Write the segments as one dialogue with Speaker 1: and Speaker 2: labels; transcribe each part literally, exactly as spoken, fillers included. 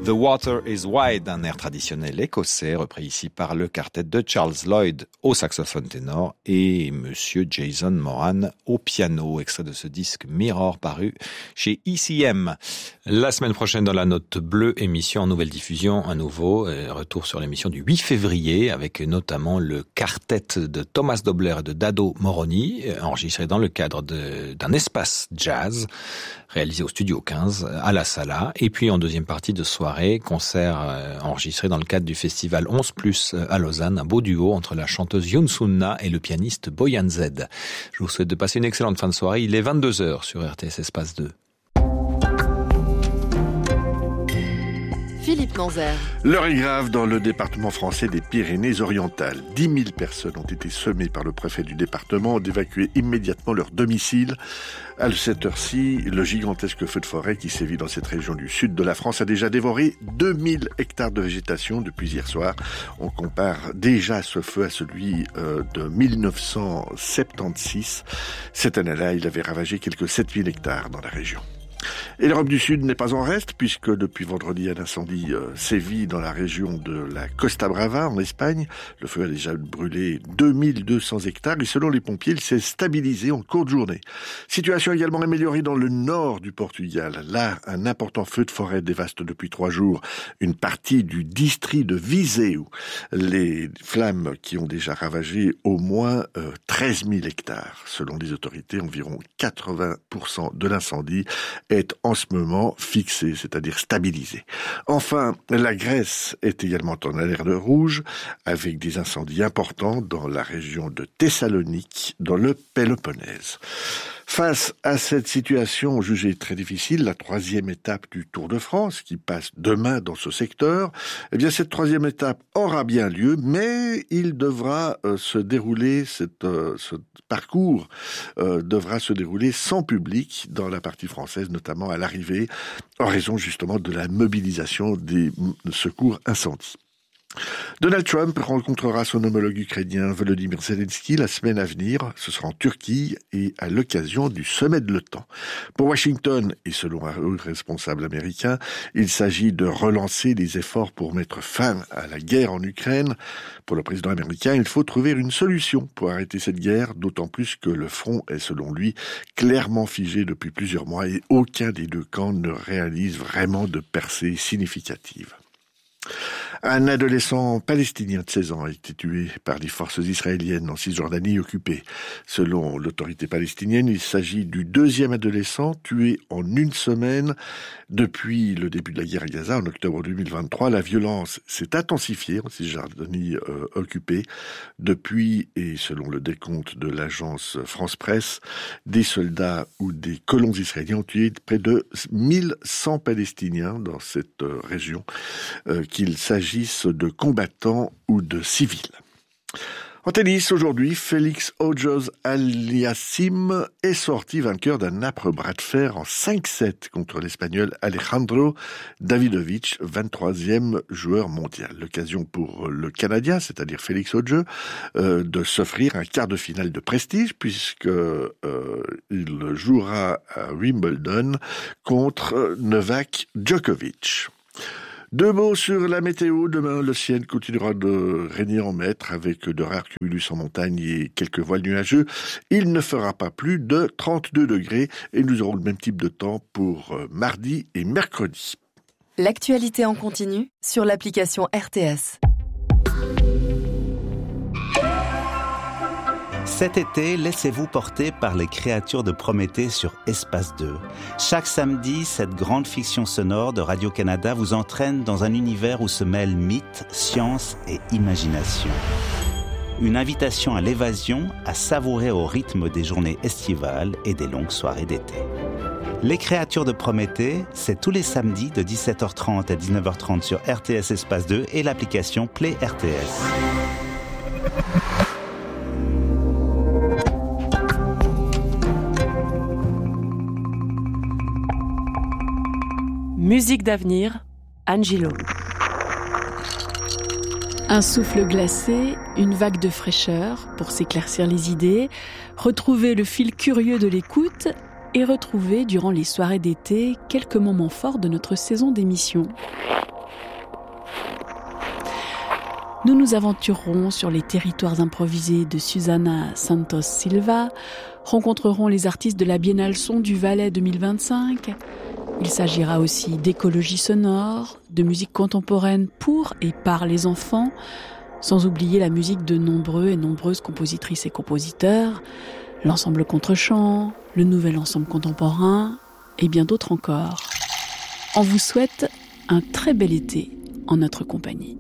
Speaker 1: The Water is Wide, un air traditionnel écossais, repris ici par le quartet de Charles Lloyd au saxophone ténor et Monsieur Jason Moran au piano, extrait de ce disque Mirror paru chez E C M. La semaine prochaine dans la Note Bleue, émission en nouvelle diffusion, un nouveau euh, retour sur l'émission du huit février avec notamment le quartet de Thomas Dobler et de Dado Moroni, enregistré dans le cadre de, d'un espace jazz réalisé au Studio quinze à la Sala. Et puis en deuxième partie de soirée, concert euh, enregistré dans le cadre du festival onze plus à Lausanne, un beau duo entre la chanteuse Yoon Sun-na et le pianiste Boyan Z. Je vous souhaite de passer une excellente fin de soirée. Il est vingt-deux heures sur R T S Espace deux.
Speaker 2: Philippe Manzer.
Speaker 3: L'heure est grave dans le département français des Pyrénées-Orientales. dix mille personnes ont été sommées par le préfet du département d'évacuer immédiatement leur domicile. À cette heure-ci, le gigantesque feu de forêt qui sévit dans cette région du sud de la France a déjà dévoré deux mille hectares de végétation depuis hier soir. On compare déjà ce feu à celui euh, de mille neuf cent soixante-seize. Cette année-là, il avait ravagé quelques sept mille hectares dans la région. Et l'Europe du Sud n'est pas en reste, puisque depuis vendredi, un incendie euh, sévit dans la région de la Costa Brava, en Espagne. Le feu a déjà brûlé deux mille deux cents hectares et selon les pompiers, il s'est stabilisé en courte journée. Situation également améliorée dans le nord du Portugal. Là, un important feu de forêt dévaste depuis trois jours une partie du district de Viseu. Les flammes qui ont déjà ravagé au moins euh, treize mille hectares. Selon les autorités, environ quatre-vingts pour cent de l'incendie est en ce moment fixé, c'est-à-dire stabilisé. Enfin, la Grèce est également en alerte rouge, avec des incendies importants dans la région de Thessalonique, dans le Péloponnèse. Face à cette situation jugée très difficile, la troisième étape du Tour de France, qui passe demain dans ce secteur, eh bien cette troisième étape aura bien lieu, mais il devra euh, se dérouler, cette, euh, ce parcours euh, devra se dérouler sans public dans la partie française, notamment à l'arrivée, en raison justement de la mobilisation des secours incendie. Donald Trump rencontrera son homologue ukrainien Volodymyr Zelensky la semaine à venir. Ce sera en Turquie et à l'occasion du sommet de l'OTAN. Pour Washington, et selon un haut responsable américain, il s'agit de relancer les efforts pour mettre fin à la guerre en Ukraine. Pour le président américain, il faut trouver une solution pour arrêter cette guerre, d'autant plus que le front est, selon lui, clairement figé depuis plusieurs mois et aucun des deux camps ne réalise vraiment de percée significative. Un adolescent palestinien de seize ans a été tué par les forces israéliennes en Cisjordanie occupée. Selon l'autorité palestinienne, il s'agit du deuxième adolescent tué en une semaine. Depuis le début de la guerre à Gaza, en octobre deux mille vingt-trois, la violence s'est intensifiée en Cisjordanie euh, occupée. Depuis, et selon le décompte de l'agence France Presse, des soldats ou des colons israéliens ont tué près de mille cent Palestiniens dans cette euh, région, euh, qu'il s'agisse de combattants ou de civils. En tennis, aujourd'hui, Félix Auger-Aliassime est sorti vainqueur d'un âpre bras de fer en cinq sept contre l'Espagnol Alejandro Davidovich, vingt-troisième joueur mondial. L'occasion pour le Canadien, c'est-à-dire Félix Auger, euh, de s'offrir un quart de finale de prestige puisque euh, il jouera à Wimbledon contre Novak Djokovic. Deux mots sur la météo. Demain, le ciel continuera de régner en maître avec de rares cumulus en montagne et quelques voiles nuageux. Il ne fera pas plus de trente-deux degrés et nous aurons le même type de temps pour mardi et mercredi.
Speaker 2: L'actualité en continu sur l'application R T S.
Speaker 4: Cet été, laissez-vous porter par les créatures de Prométhée sur Espace deux. Chaque samedi, cette grande fiction sonore de Radio-Canada vous entraîne dans un univers où se mêlent mythe, science et imagination. Une invitation à l'évasion, à savourer au rythme des journées estivales et des longues soirées d'été. Les créatures de Prométhée, c'est tous les samedis de dix-sept heures trente à dix-neuf heures trente sur R T S Espace deux et l'application Play R T S.
Speaker 5: Musique d'avenir, Angelo. Un souffle glacé, une vague de fraîcheur pour s'éclaircir les idées, retrouver le fil curieux de l'écoute et retrouver durant les soirées d'été quelques moments forts de notre saison d'émissions. Nous nous aventurerons sur les territoires improvisés de Susana Santos Silva, rencontrerons les artistes de la Biennale Son du Valais deux mille vingt-cinq. Il s'agira aussi d'écologie sonore, de musique contemporaine pour et par les enfants, sans oublier la musique de nombreux et nombreuses compositrices et compositeurs, l'ensemble contre-champ, le nouvel ensemble contemporain et bien d'autres encore. On vous souhaite un très bel été en notre compagnie.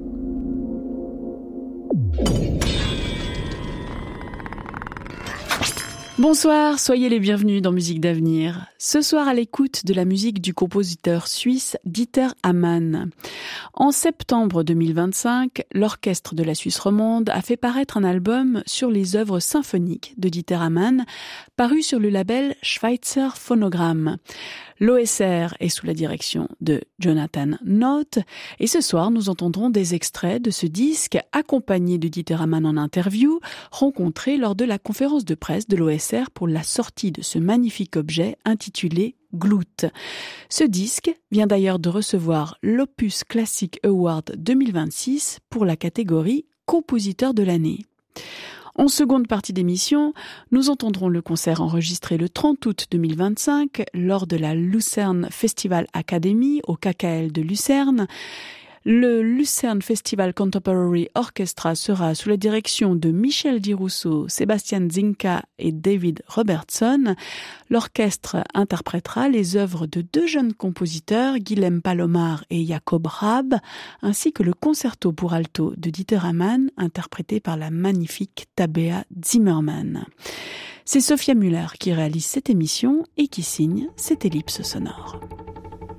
Speaker 5: Bonsoir, soyez les bienvenus dans Musique d'Avenir. Ce soir à l'écoute de la musique du compositeur suisse Dieter Hamann. En septembre deux mille vingt-cinq, l'orchestre de la Suisse romande a fait paraître un album sur les œuvres symphoniques de Dieter Hamann, paru sur le label Schweitzer Phonogramm. L'O S R est sous la direction de Jonathan Noth et ce soir nous entendrons des extraits de ce disque accompagné de Dieter Hamann en interview, rencontré lors de la conférence de presse de l'O S R pour la sortie de ce magnifique objet intitulé Glut. Ce disque vient d'ailleurs de recevoir l'Opus Classic Award deux mille vingt-six pour la catégorie Compositeur de l'année. En seconde partie d'émission, nous entendrons le concert enregistré le trente août deux mille vingt-cinq lors de la Lucerne Festival Academy au K K L de Lucerne. Le Lucerne Festival Contemporary Orchestra sera sous la direction de Michel Di Russo, Sébastien Zinka et David Robertson. L'orchestre interprétera les œuvres de deux jeunes compositeurs, Guilhem Palomar et Jacob Raab, ainsi que le concerto pour alto de Dieter Hamann, interprété par la magnifique Tabea Zimmermann. C'est Sophia Muller qui réalise cette émission et qui signe cette ellipse sonore.